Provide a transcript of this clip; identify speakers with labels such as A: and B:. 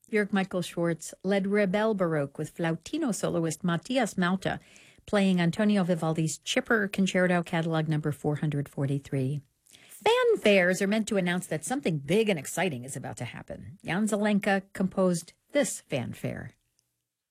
A: Jörg Michael Schwartz led Rebel Baroque with flautino soloist Matthias Malta playing Antonio Vivaldi's Chipper Concerto Catalog number 443. Fanfares are meant to announce that something big and exciting is about to happen. Jan Zelenka composed this fanfare.